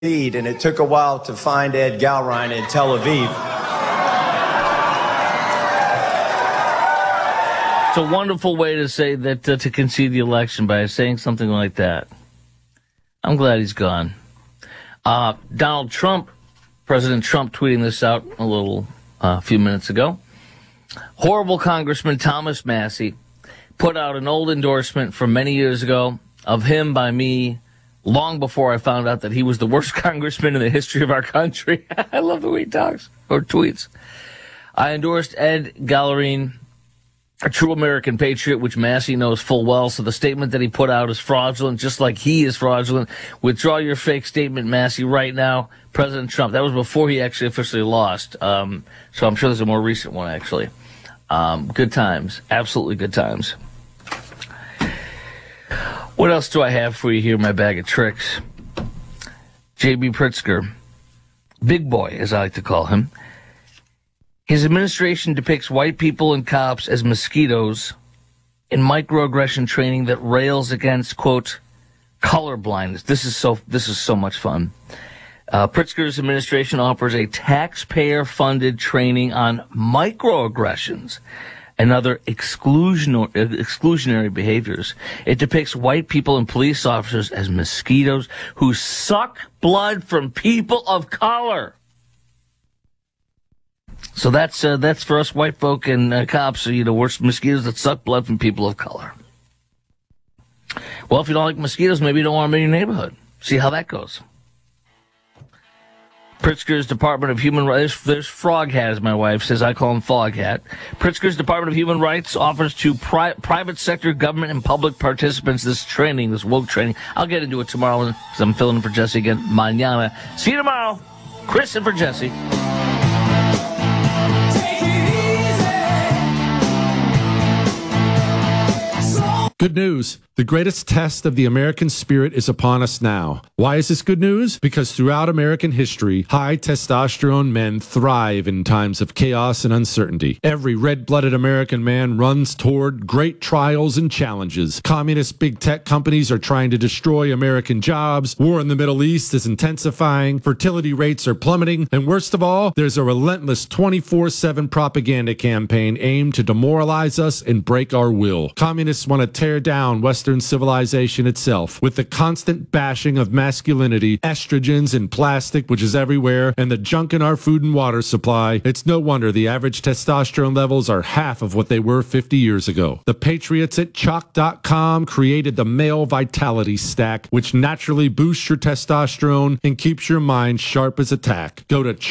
And it took a while to find Ed Galrein in Tel Aviv. It's a wonderful way to say that, to concede the election by saying something like that. I'm glad he's gone. Donald Trump, President Trump tweeting this out a few minutes ago. Horrible Congressman Thomas Massie put out an old endorsement from many years ago of him by me long before I found out that he was the worst congressman in the history of our country. I love the way he talks or tweets. I endorsed Ed Galrein, a true American patriot, which Massie knows full well. So the statement that he put out is fraudulent, just like he is fraudulent. Withdraw your fake statement, Massie, right now. President Trump. That was before he actually officially lost. So I'm sure there's a more recent one, actually. Good times. Absolutely good times. What else do I have for you here in my bag of tricks? J.B. Pritzker, Big Boy, as I like to call him. His administration depicts white people and cops as mosquitoes in microaggression training that rails against, quote, color blindness. This is so much fun. Pritzker's administration offers a taxpayer-funded training on microaggressions and other exclusionary behaviors. It depicts white people and police officers as mosquitoes who suck blood from people of color. So that's for us white folk and cops. We're mosquitoes that suck blood from people of color. Well, if you don't like mosquitoes, maybe you don't want them in your neighborhood. See how that goes. Pritzker's Department of Human Rights, there's Frog Hat, as my wife says. I call him Fog Hat. Pritzker's Department of Human Rights offers to private sector, government, and public participants this training, this woke training. I'll get into it tomorrow because I'm filling in for Jesse again. Mañana. See you tomorrow. Chris and for Jesse. Good news. The greatest test of the American spirit is upon us now. Why is this good news? Because throughout American history, high testosterone men thrive in times of chaos and uncertainty. Every red-blooded American man runs toward great trials and challenges. Communist big tech companies are trying to destroy American jobs. War in the Middle East is intensifying. Fertility rates are plummeting. And worst of all, there's a relentless 24/7 propaganda campaign aimed to demoralize us and break our will. Communists want to tear down Western civilization itself with the constant bashing of masculinity, estrogens and plastic, which is everywhere, and the junk in our food and water supply. It's no wonder the average testosterone levels are half of what they were 50 years ago. The patriots at Chalk.com created the Male Vitality Stack, which naturally boosts your testosterone and keeps your mind sharp as a tack. Go to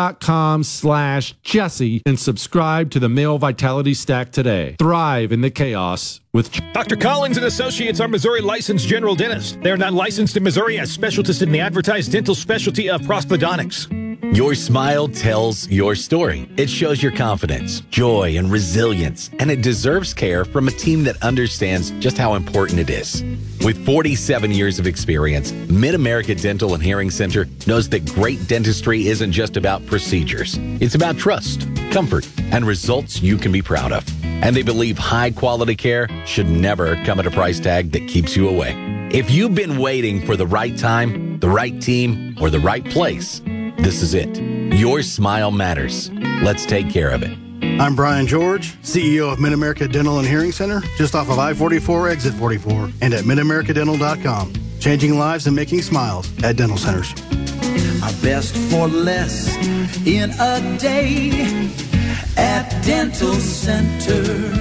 Chalk.com/Jesse and subscribe to the Male Vitality Stack today. Thrive in the chaos with Dr. Collins and Associates are Missouri licensed general dentists. They are not licensed in Missouri as specialists in the advertised dental specialty of prosthodontics. Your smile tells your story. It shows your confidence, joy, and resilience, and it deserves care from a team that understands just how important it is. With 47 years of experience, Mid-America Dental and Hearing Center knows that great dentistry isn't just about procedures. It's about trust, comfort, and results you can be proud of. And they believe high-quality care should never come at a price tag that keeps you away. If you've been waiting for the right time, the right team, or the right place, this is it. Your smile matters. Let's take care of it. I'm Brian George, CEO of Mid-America Dental and Hearing Center, just off of I-44, exit 44, and at MidAmericaDental.com. Changing lives and making smiles at dental centers. Our best for less in a day at Dental Center.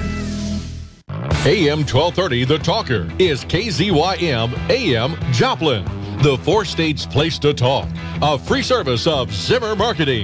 AM 1230, The Talker, is KZYM AM Joplin, the four states place to talk. A free service of Zimmer Marketing.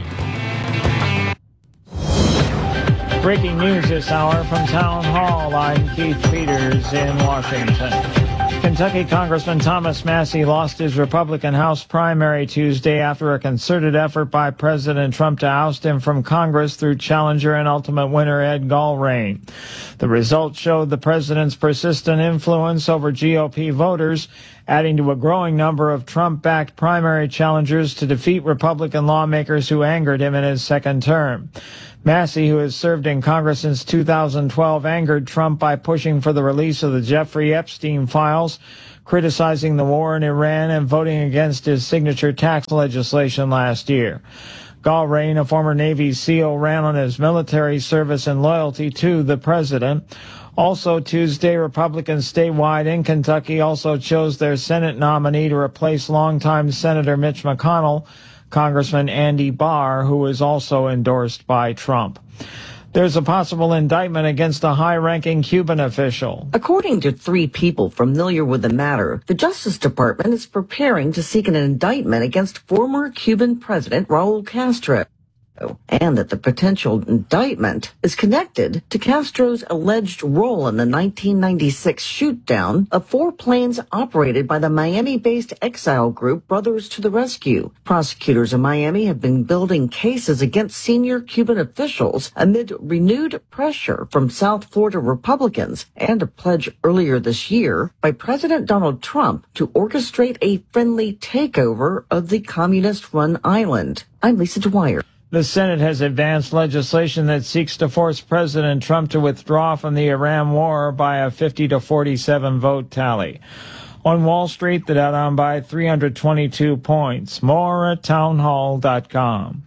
Breaking news this hour from Town Hall. I'm Keith Peters in Washington. Kentucky Congressman Thomas Massie lost his Republican House primary Tuesday after a concerted effort by President Trump to oust him from Congress through challenger and ultimate winner Ed Galrein. The results showed the president's persistent influence over GOP voters, adding to a growing number of Trump-backed primary challengers to defeat Republican lawmakers who angered him in his second term. Massie, who has served in Congress since 2012, angered Trump by pushing for the release of the Jeffrey Epstein files, criticizing the war in Iran and voting against his signature tax legislation last year. Galbraith, a former Navy SEAL, ran on his military service and loyalty to the president. Also Tuesday, Republicans statewide in Kentucky also chose their Senate nominee to replace longtime Senator Mitch McConnell, Congressman Andy Barr, who is also endorsed by Trump. There's a possible indictment against a high-ranking Cuban official. According to 3 people familiar with the matter, the Justice Department is preparing to seek an indictment against former Cuban President Raul Castro, and that the potential indictment is connected to Castro's alleged role in the 1996 shoot-down of 4 planes operated by the Miami-based exile group Brothers to the Rescue. Prosecutors in Miami have been building cases against senior Cuban officials amid renewed pressure from South Florida Republicans and a pledge earlier this year by President Donald Trump to orchestrate a friendly takeover of the communist-run island. I'm Lisa Dwyer. The Senate has advanced legislation that seeks to force President Trump to withdraw from the Iran war by a 50-47 vote tally. On Wall Street, the Dow down by 322 points. More at townhall.com.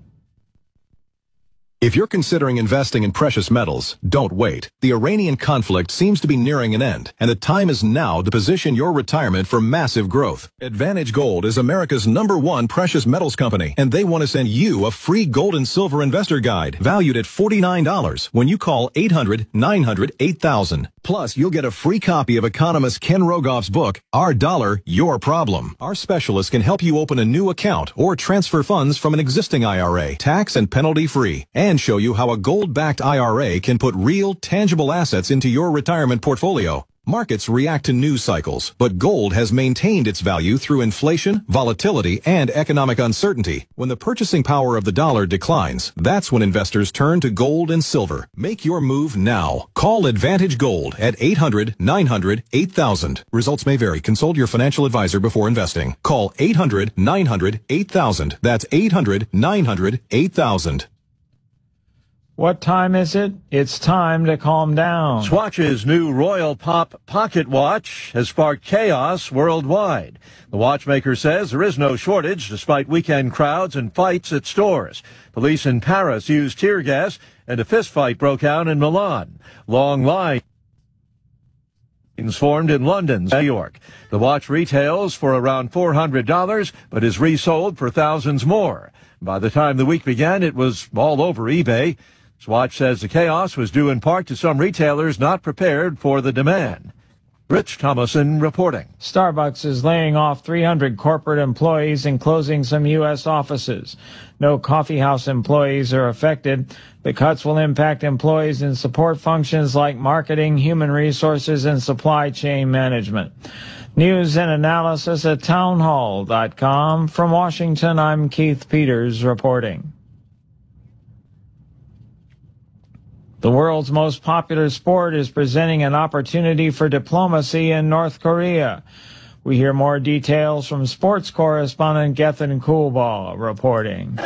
If you're considering investing in precious metals, don't wait. The Iranian conflict seems to be nearing an end, and the time is now to position your retirement for massive growth. Advantage Gold is America's #1 precious metals company, and they want to send you a free gold and silver investor guide valued at $49 when you call 800-900-8000. Plus, you'll get a free copy of economist Ken Rogoff's book, Our Dollar, Your Problem. Our specialists can help you open a new account or transfer funds from an existing IRA, tax and penalty free, and show you how a gold-backed IRA can put real, tangible assets into your retirement portfolio. Markets react to news cycles, but gold has maintained its value through inflation, volatility, and economic uncertainty. When the purchasing power of the dollar declines, that's when investors turn to gold and silver. Make your move now. Call Advantage Gold at 800-900-8000. Results may vary. Consult your financial advisor before investing. Call 800-900-8000. That's 800-900-8000. What time is it? It's time to calm down. Swatch's new Royal Pop Pocket Watch has sparked chaos worldwide. The watchmaker says there is no shortage despite weekend crowds and fights at stores. Police in Paris used tear gas and a fistfight broke out in Milan. Long lines formed in London, New York. The watch retails for around $400 but is resold for thousands more. By the time the week began, it was all over eBay. Swatch says the chaos was due in part to some retailers not prepared for the demand. Rich Thomason reporting. Starbucks is laying off 300 corporate employees and closing some U.S. offices. No coffeehouse employees are affected. The cuts will impact employees in support functions like marketing, human resources, and supply chain management. News and analysis at townhall.com. From Washington, I'm Keith Peters reporting. The world's most popular sport is presenting an opportunity for diplomacy in North Korea. We hear more details from sports correspondent Gethin Coolbaugh reporting.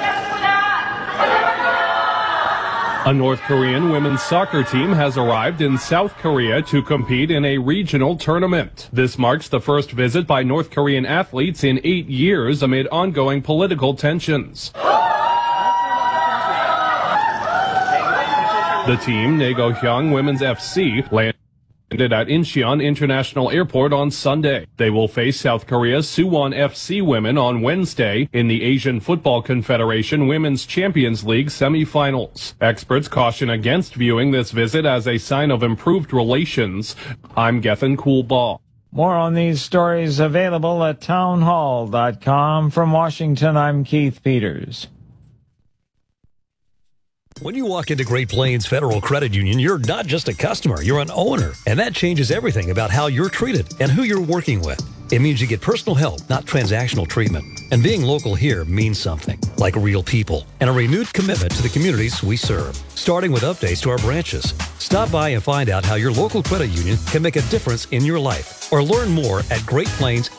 A North Korean women's soccer team has arrived in South Korea to compete in a regional tournament. This marks the first visit by North Korean athletes in 8 years amid ongoing political tensions. The team, Naegohyung Women's FC, landed at Incheon International Airport on Sunday. They will face South Korea's Suwon FC women on Wednesday in the Asian Football Confederation Women's Champions League semifinals. Experts caution against viewing this visit as a sign of improved relations. I'm Gethin Coolbaugh. More on these stories available at townhall.com. From Washington, I'm Keith Peters. When you walk into Great Plains Federal Credit Union, you're not just a customer, you're an owner. And that changes everything about how you're treated and who you're working with. It means you get personal help, not transactional treatment. And being local here means something, like real people, and a renewed commitment to the communities we serve, starting with updates to our branches. Stop by and find out how your local credit union can make a difference in your life, or learn more at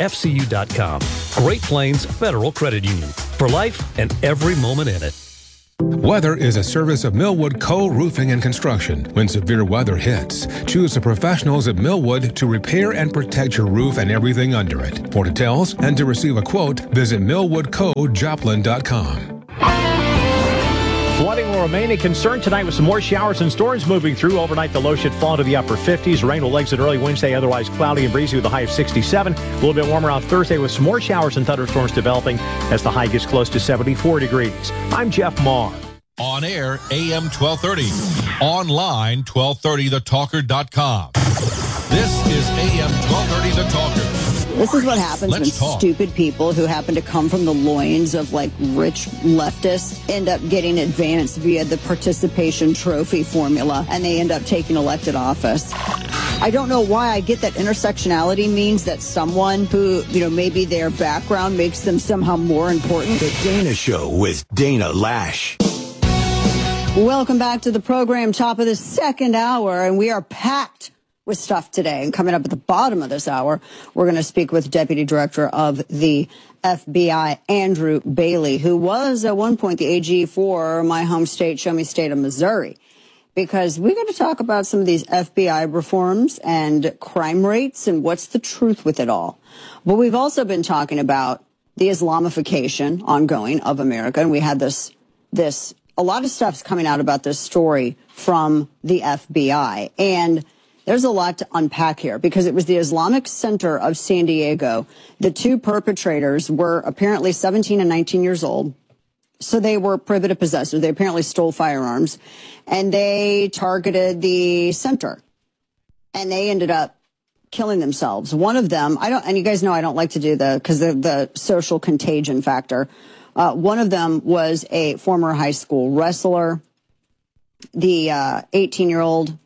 GreatPlainsFCU.com. Great Plains Federal Credit Union, for life and every moment in it. Weather is a service of Millwood Co-Roofing and Construction. When severe weather hits, choose the professionals at Millwood to repair and protect your roof and everything under it. For details and to receive a quote, visit millwoodcojoplin.com. Flooding will remain a concern tonight with some more showers and storms moving through. Overnight, the low should fall to the upper 50s. Rain will exit early Wednesday, otherwise cloudy and breezy with a high of 67. A little bit warmer on Thursday with some more showers and thunderstorms developing as the high gets close to 74 degrees. I'm Jeff Maher. On air, AM 1230. Online, 1230thetalker.com. This is AM 1230 The Talker. This is what happens when stupid people who happen to come from the loins of like rich leftists end up getting advanced via the participation trophy formula, and they end up taking elected office. I don't know why I get that intersectionality means that someone who, maybe their background makes them somehow more important. The Dana Show with Dana Lash. Welcome back to the program, top of the second hour, and we are packed with stuff today. And coming up at the bottom of this hour, we're going to speak with Deputy Director of the FBI, Andrew Bailey, who was at one point the AG for my home state, show me state of Missouri. Because we're going to talk about some of these FBI reforms and crime rates and what's the truth with it all. But we've also been talking about the Islamification ongoing of America. And we had this a lot of stuff's coming out about this story from the FBI. And there's a lot to unpack here because it was the Islamic Center of San Diego. The two perpetrators were apparently 17 and 19 years old. So they were prohibited possessors. They apparently stole firearms and they targeted the center and they ended up killing themselves. One of them, and you guys know I don't like to do because of the social contagion factor. One of them was a former high school wrestler, the 18-year-old,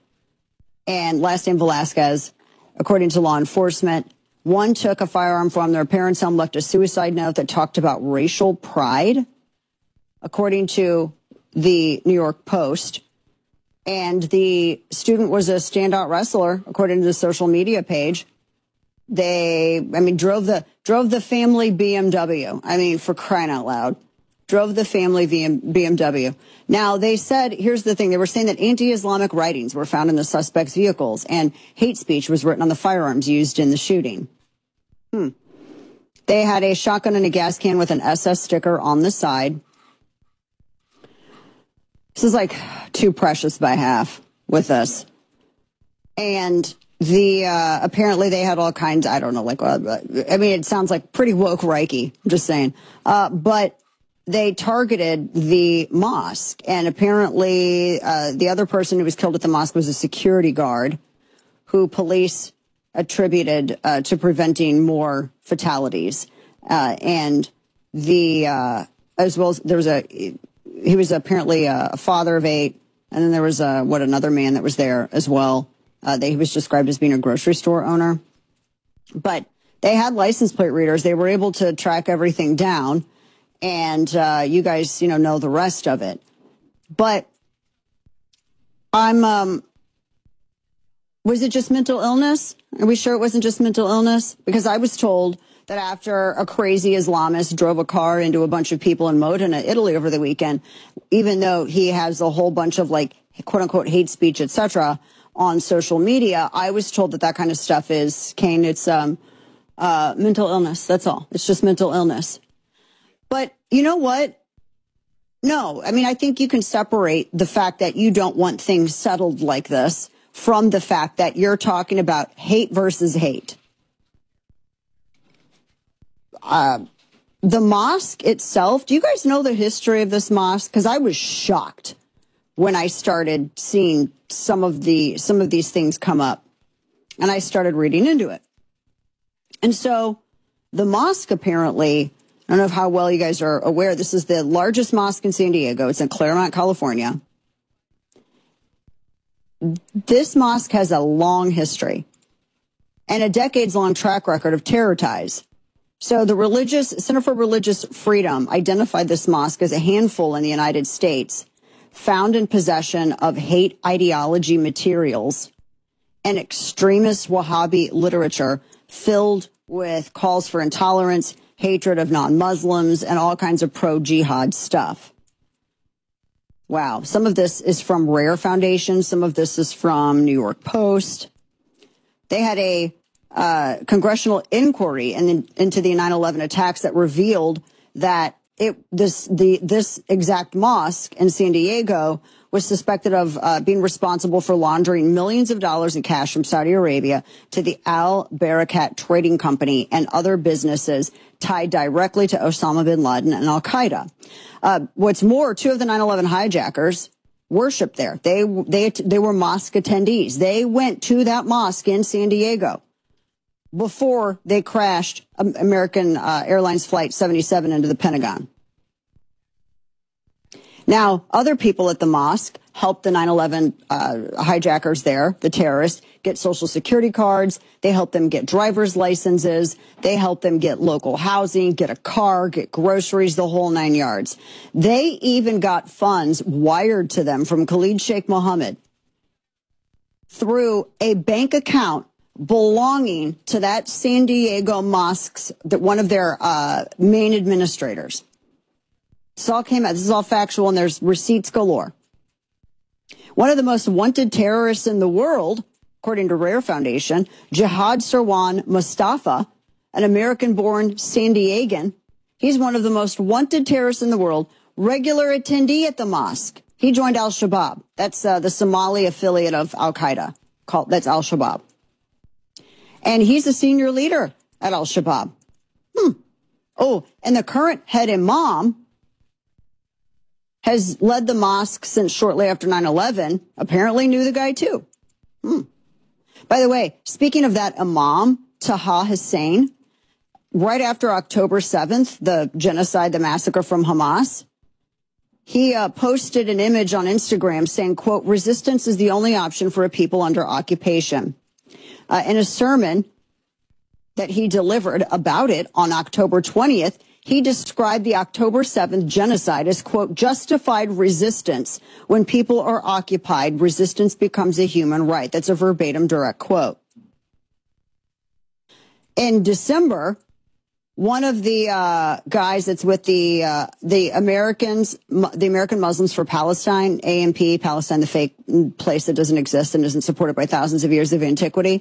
and last name Velasquez, according to law enforcement. One took a firearm from their parents' home, left a suicide note that talked about racial pride, according to the New York Post. And the student was a standout wrestler, according to the social media page. They, drove the family BMW. For crying out loud. Drove the family BMW. Now, they said, here's the thing. They were saying that anti-Islamic writings were found in the suspects' vehicles and hate speech was written on the firearms used in the shooting. They had a shotgun and a gas can with an SS sticker on the side. This is like too precious by half with us. And apparently they had all kinds, I don't know, it sounds like pretty woke Reiki, I'm just saying. But they targeted the mosque, and apparently the other person who was killed at the mosque was a security guard who police attributed to preventing more fatalities. And as well as he was apparently a father of 8, and then there was another man that was there as well. He was described as being a grocery store owner. But they had license plate readers. They were able to track everything down. And you guys, know the rest of it. But was it just mental illness? Are we sure it wasn't just mental illness? Because I was told that after a crazy Islamist drove a car into a bunch of people in Modena, Italy over the weekend, even though he has a whole bunch of quote unquote hate speech, etc., on social media, I was told that kind of stuff is, Kane, it's mental illness. That's all. It's just mental illness. But you know what? No, I think you can separate the fact that you don't want things settled like this from the fact that you're talking about hate versus hate. The mosque itself, do you guys know the history of this mosque? Because I was shocked when I started seeing some of these things come up, and I started reading into it. And so the mosque apparently, I don't know how well you guys are aware, this is the largest mosque in San Diego. It's in Claremont, California. This mosque has a long history and a decades-long track record of terror ties. So the Center for Religious Freedom identified this mosque as a handful in the United States found in possession of hate ideology materials and extremist Wahhabi literature filled with calls for intolerance, hatred of non-Muslims, and all kinds of pro-jihad stuff. Wow. Some of this is from Rare Foundation. Some of this is from New York Post. They had a congressional inquiry into the 9/11 attacks that revealed that this exact mosque in San Diego was suspected of being responsible for laundering millions of dollars in cash from Saudi Arabia to the Al Barakat Trading Company and other businesses tied directly to Osama bin Laden and Al Qaeda. What's more, 2 of the 9/11 hijackers worshiped there. They were mosque attendees. They went to that mosque in San Diego before they crashed American Airlines Flight 77 into the Pentagon. Now, other people at the mosque helped the 9/11 hijackers there, the terrorists, get Social Security cards. They helped them get driver's licenses. They helped them get local housing, get a car, get groceries, the whole 9 yards. They even got funds wired to them from Khalid Sheikh Mohammed through a bank account belonging to that San Diego mosque's, one of their main administrators. This all came out. This is all factual, and there's receipts galore. One of the most wanted terrorists in the world, according to Rare Foundation, Jihad Sarwan Mustafa, an American-born San Diegan. He's one of the most wanted terrorists in the world, regular attendee at the mosque. He joined al-Shabaab. That's the Somali affiliate of al-Qaeda. That's al-Shabaab. And he's a senior leader at al-Shabaab. Oh, and the current head imam has led the mosque since shortly after 9/11, apparently knew the guy too. By the way, speaking of that imam, Taha Hussein, right after October 7th, the genocide, the massacre from Hamas, he posted an image on Instagram saying, quote, "Resistance is the only option for a people under occupation." In a sermon that he delivered about it on October 20th, he described the October 7th genocide as, quote, "justified resistance. When people are occupied, resistance becomes a human right." That's a verbatim direct quote. In December, one of the guys that's with the American Muslims for Palestine, AMP, Palestine, the fake place that doesn't exist and isn't supported by thousands of years of antiquity,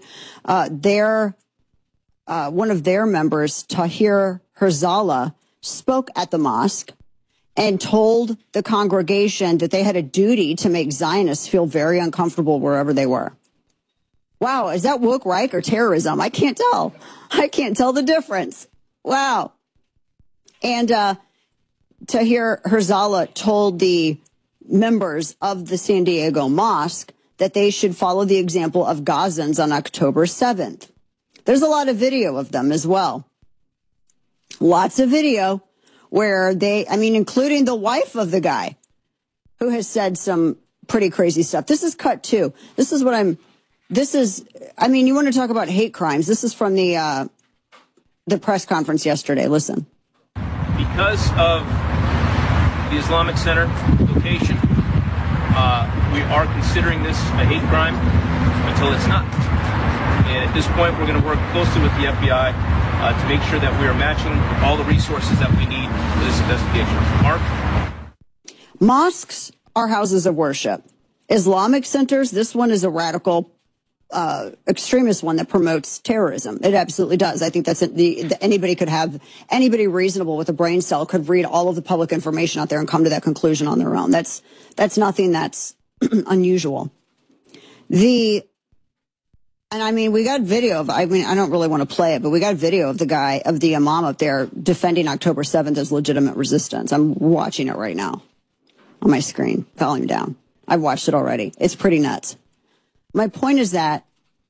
one of their members, Tahir Herzallah, spoke at the mosque and told the congregation that they had a duty to make Zionists feel very uncomfortable wherever they were. Wow, is that woke right or terrorism? I can't tell. I can't tell the difference. Wow. And Tahir Herzallah told the members of the San Diego Mosque that they should follow the example of Gazans on October 7th. There's a lot of video of them as well. Lots of video where including the wife of the guy who has said some pretty crazy stuff. This is cut two. You want to talk about hate crimes. This is from the press conference yesterday. Listen. Because of the Islamic Center location, we are considering this a hate crime until it's not. And at this point, we're going to work closely with the FBI to make sure that we are matching all the resources that we need for this investigation. Mark? Mosques are houses of worship. Islamic centers, this one is a radical extremist one that promotes terrorism. It absolutely does. I think that's anybody reasonable with a brain cell could read all of the public information out there and come to that conclusion on their own. That's nothing that's unusual. We got video of, I don't really want to play it, but we got video of the imam up there defending October 7th as legitimate resistance. I'm watching it right now on my screen, volume down. I've watched it already. It's pretty nuts. My point is that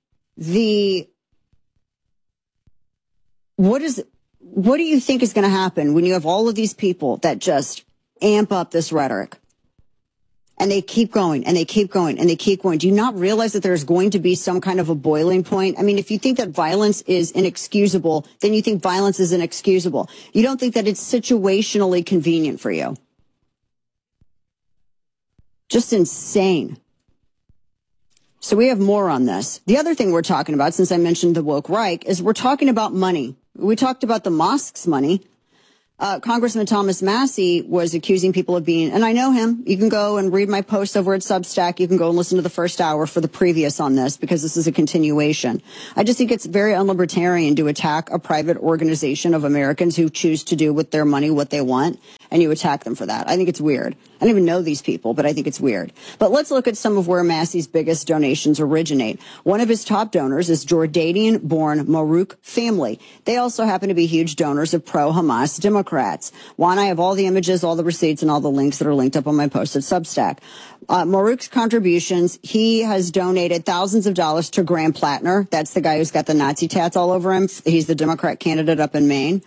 what do you think is going to happen when you have all of these people that just amp up this rhetoric? And they keep going, and they keep going, and they keep going. Do you not realize that there's going to be some kind of a boiling point? I mean, if you think that violence is inexcusable, then you think violence is inexcusable. You don't think that it's situationally convenient for you. Just insane. So we have more on this. The other thing we're talking about, since I mentioned the woke right, is we're talking about money. We talked about the mosque's money. Congressman Thomas Massey was accusing people of being, and I know him. You can go and read my post over at Substack. You can go and listen to the first hour for the previous on this, because this is a continuation. I just think it's very unlibertarian to attack a private organization of Americans who choose to do with their money what they want, and you attack them for that. I think it's weird. I don't even know these people, but I think it's weird. But let's look at some of where Massey's biggest donations originate. One of his top donors is Jordanian-born Marouk family. They also happen to be huge donors of pro-Hamas Democrats. Juan, I have all the images, all the receipts, and all the links that are linked up on my post at Substack. Marouk's contributions, he has donated thousands of dollars to Graham Plattner. That's the guy who's got the Nazi tats all over him. He's the Democrat candidate up in Maine.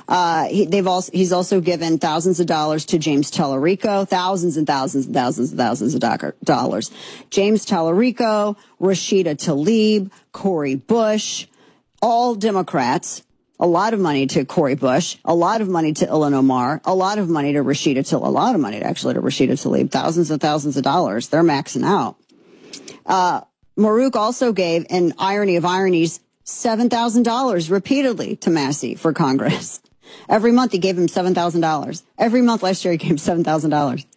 He's also given thousands of dollars to James Tallarico, thousands and thousands and thousands and thousands of dollars. James Tallarico, Rashida Tlaib, Cori Bush, all Democrats. A lot of money to Cori Bush, a lot of money to Ilhan Omar, a lot of money to Rashida Tlaib, thousands and thousands of dollars. They're maxing out. Marouk also gave, in irony of ironies, $7,000 repeatedly to Massey for Congress. Every month he gave him $7,000. Every month last year he gave him $7,000.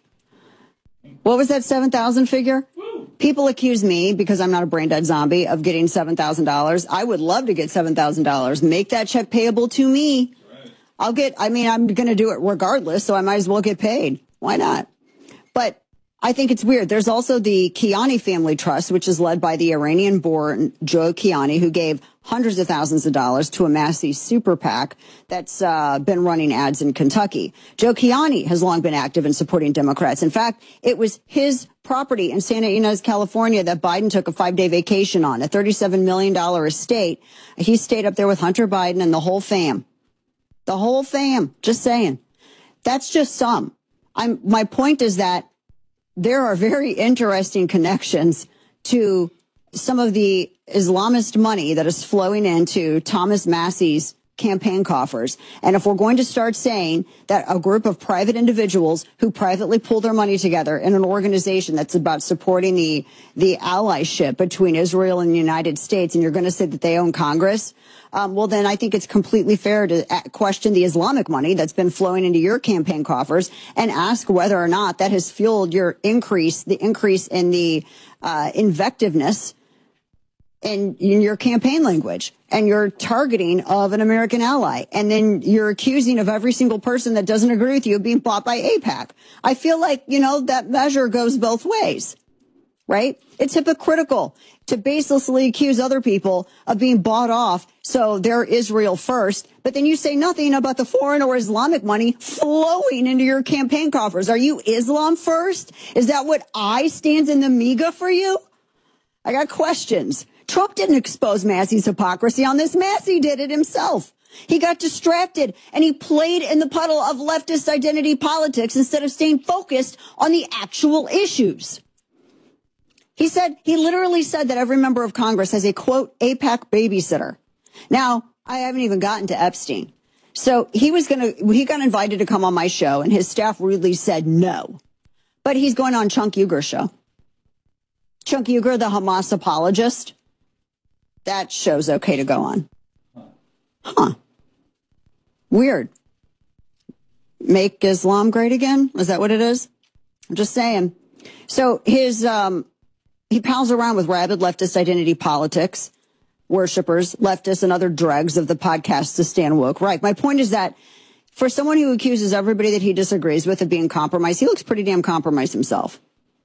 What was that 7,000 figure? People accuse me, because I'm not a brain dead zombie, of getting $7,000. I would love to get $7,000. Make that check payable to me. I'm going to do it regardless, so I might as well get paid. Why not? But I think it's weird. There's also the Kiani Family Trust, which is led by the Iranian-born Joe Kiani, who gave hundreds of thousands of dollars to a Massey super PAC that's been running ads in Kentucky. Joe Kiani has long been active in supporting Democrats. In fact, it was his property in Santa Ynez, California that Biden took a 5-day vacation on, a $37 million estate. He stayed up there with Hunter Biden and the whole fam. The whole fam. Just saying. That's just some. My point is that there are very interesting connections to some of the Islamist money that is flowing into Thomas Massey's campaign coffers. And if we're going to start saying that a group of private individuals who privately pull their money together in an organization that's about supporting the allyship between Israel and the United States, and you're going to say that they own Congress, well, then I think it's completely fair to question the Islamic money that's been flowing into your campaign coffers and ask whether or not that has fueled the increase in the invectiveness in your campaign language and your targeting of an American ally. And then you're accusing of every single person that doesn't agree with you of being bought by AIPAC. I feel like, that measure goes both ways, right? It's hypocritical to baselessly accuse other people of being bought off so they're Israel first, but then you say nothing about the foreign or Islamic money flowing into your campaign coffers. Are you Islam first? Is that what I stands in the MEGA for you? I got questions. Trump didn't expose Massey's hypocrisy on this. Massey did it himself. He got distracted and he played in the puddle of leftist identity politics instead of staying focused on the actual issues. He literally said that every member of Congress has a, quote, AIPAC babysitter. Now, I haven't even gotten to Epstein. So he got invited to come on my show and his staff rudely said no. But he's going on Chunk Uger's show. Chunk Uger, the Hamas apologist. That show's okay to go on. Huh. Weird. Make Islam great again? Is that what it is? I'm just saying. So he pals around with rabid leftist identity politics, worshipers, leftists, and other dregs of the podcast to stand woke. Right. My point is that for someone who accuses everybody that he disagrees with of being compromised, he looks pretty damn compromised himself.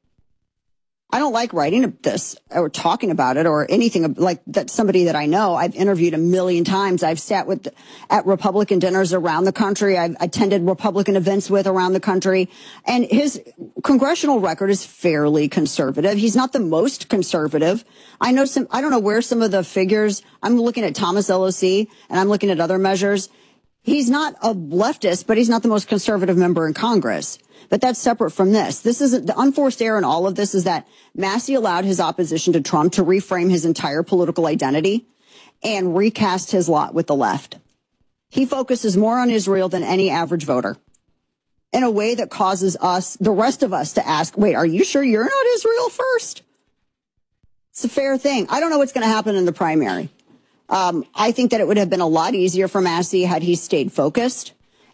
I don't like writing this or talking about it or anything like that. Somebody that I know, I've interviewed a million times. I've sat at Republican dinners around the country. I've attended Republican events with around the country. And his congressional record is fairly conservative. He's not the most conservative. I don't know where some of the figures, I'm looking at Thomas LOC and I'm looking at other measures. He's not a leftist, but he's not the most conservative member in Congress. But that's separate from this. This isn't the unforced error in all of this is that Massey allowed his opposition to Trump to reframe his entire political identity and recast his lot with the left. He focuses more on Israel than any average voter in a way that causes us, the rest of us, to ask, wait, are you sure you're not Israel first? It's a fair thing. I don't know what's going to happen in the primary. I think that it would have been a lot easier for Massey had he stayed focused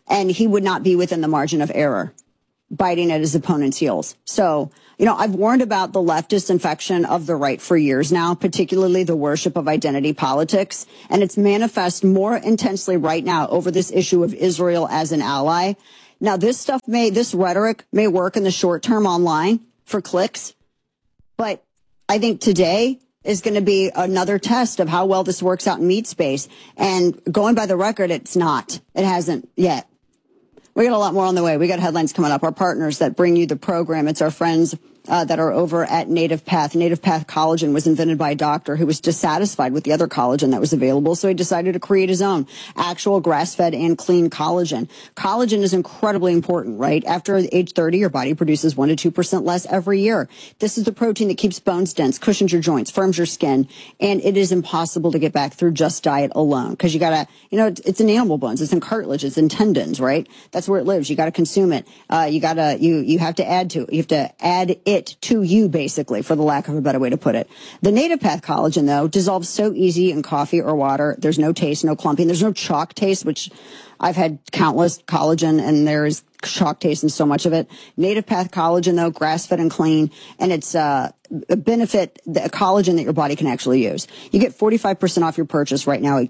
and he would not be within the margin of error, biting at his opponent's heels. So, I've warned about the leftist infection of the right for years now, particularly the worship of identity politics. And it's manifest more intensely right now over this issue of Israel as an ally. Now, this rhetoric may work in the short term online for clicks, but I think today is going to be another test of how well this works out in meat space. And going by the record, it's not. It hasn't yet. We got a lot more on the way. We got headlines coming up. Our partners that bring you the program. It's our friends that are over at Native Path. Native Path collagen was invented by a doctor who was dissatisfied with the other collagen that was available, so he decided to create his own actual grass-fed and clean collagen. Collagen is incredibly important, right? After age 30, your body produces 1% to 2% less every year. This is the protein that keeps bones dense, cushions your joints, firms your skin, and it is impossible to get back through just diet alone because you gotta, it's in animal bones, it's in cartilage, it's in tendons, right? That's where it lives. You gotta consume it. You have to add to it. You have to add it to you, basically, for the lack of a better way to put it. The Native Path collagen, though, dissolves so easy in coffee or water. There's no taste, no clumping. There's no chalk taste, which I've had countless collagen, and there's chalk taste in so much of it. Native Path collagen, though, grass-fed and clean, and it's a benefit, the collagen that your body can actually use. You get 45% off your purchase right now at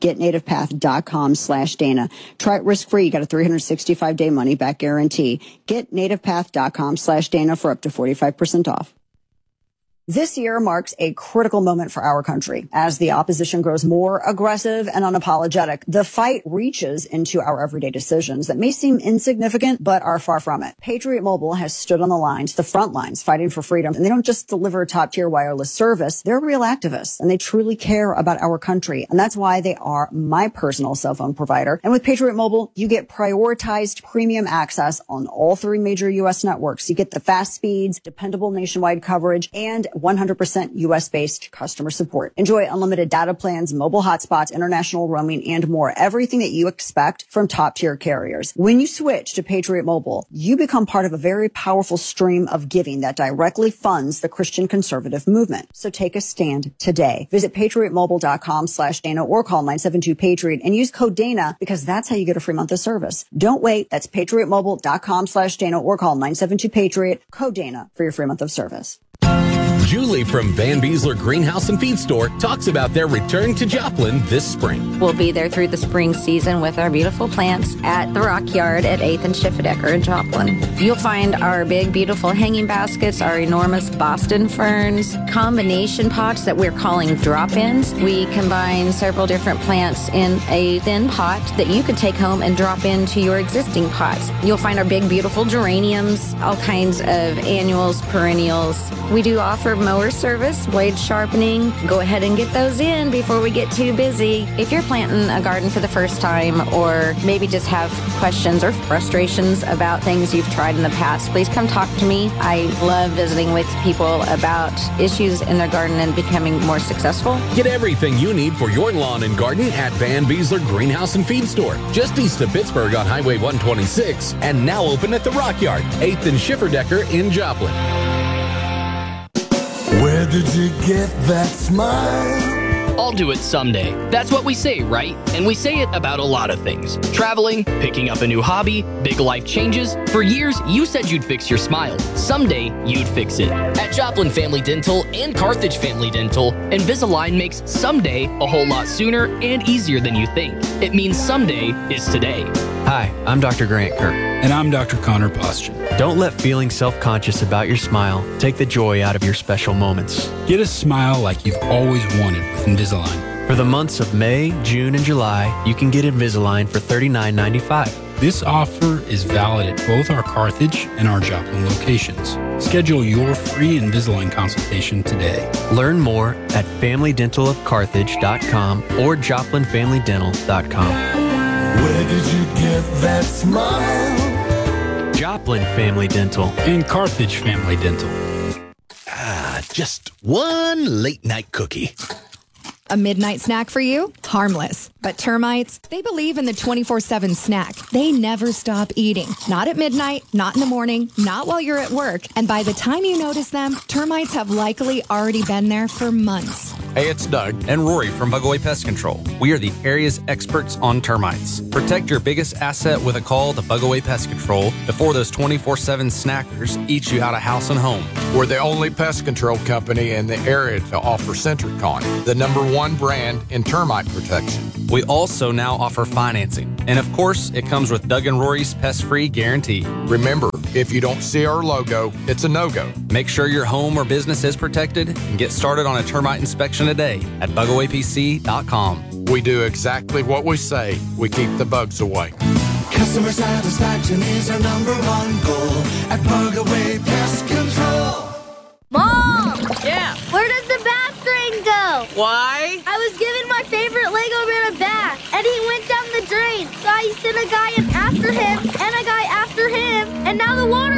getnativepath.com/Dana. Try it risk-free. You got a 365-day money-back guarantee. Getnativepath.com/Dana for up to 45% off. This year marks a critical moment for our country. As the opposition grows more aggressive and unapologetic, the fight reaches into our everyday decisions that may seem insignificant, but are far from it. Patriot Mobile has stood on the front lines, fighting for freedom. And they don't just deliver top-tier wireless service. They're real activists, and they truly care about our country. And that's why they are my personal cell phone provider. And with Patriot Mobile, you get prioritized premium access on all 3 major U.S. networks. You get the fast speeds, dependable nationwide coverage, and 100% U.S.-based customer support. Enjoy unlimited data plans, mobile hotspots, international roaming, and more. Everything that you expect from top-tier carriers. When you switch to Patriot Mobile, you become part of a very powerful stream of giving that directly funds the Christian conservative movement. So take a stand today. Visit patriotmobile.com/Dana or call 972-PATRIOT and use code Dana because that's how you get a free month of service. Don't wait. That's patriotmobile.com/Dana or call 972-PATRIOT, code Dana for your free month of service. Julie from Van Beesler Greenhouse and Feed Store talks about their return to Joplin this spring. We'll be there through the spring season with our beautiful plants at the Rock Yard at 8th and Schifferdecker in Joplin. You'll find our big, beautiful hanging baskets, our enormous Boston ferns, combination pots that we're calling drop-ins. We combine several different plants in a thin pot that you could take home and drop into your existing pots. You'll find our big, beautiful geraniums, all kinds of annuals, perennials. We do offer mower service, blade sharpening. Go ahead and get those in before we get too busy. If you're planting a garden for the first time or maybe just have questions or frustrations about things you've tried in the past, please come talk to me. I love visiting with people about issues in their garden and becoming more successful. Get everything you need for your lawn and garden at Van Beesler Greenhouse and Feed Store, just east of Pittsburgh on Highway 126, and now open at the Rock Yard, 8th and Schifferdecker in Joplin. Where did you get that smile? I'll do it someday. That's what we say, right? And we say it about a lot of things. Traveling, picking up a new hobby, big life changes. For years, you said you'd fix your smile. Someday, you'd fix it. At Joplin Family Dental and Carthage Family Dental, Invisalign makes someday a whole lot sooner and easier than you think. It means someday is today. Hi, I'm Dr. Grant Kirk. And I'm Dr. Connor Postron. Don't let feeling self-conscious about your smile take the joy out of your special moments. Get a smile like you've always wanted with Invisalign. For the months of May, June, and July, you can get Invisalign for $39.95. This offer is valid at both our Carthage and our Joplin locations. Schedule your free Invisalign consultation today. Learn more at FamilyDentalofCarthage.com or JoplinFamilyDental.com. Where did you get that smile? Joplin Family Dental and Carthage Family Dental. Just one late night cookie. A midnight snack for you? Harmless. But termites, they believe in the 24/7 snack. They never stop eating. Not at midnight, not in the morning, not while you're at work. And by the time you notice them, termites have likely already been there for months. Hey, it's Doug and Rory from Bugaway Pest Control. We are the area's experts on termites. Protect your biggest asset with a call to Bugaway Pest Control before those 24/7 snackers eat you out of house and home. We're the only pest control company in the area to offer Centricon, the #1 brand in termite protection. We also now offer financing. And of course, it comes with Doug and Rory's pest-free guarantee. Remember, if you don't see our logo, it's a no-go. Make sure your home or business is protected and get started on a termite inspection today at bugawaypc.com. We do exactly what we say. We keep the bugs away. Customer satisfaction is our #1 goal at Bugaway Pest Control. Mom! Yeah? Where does the bath drain go? Why? I was giving my favorite Lego man a bath, and he went down the drain. So I sent a guy in after him, and a guy after him, and now the water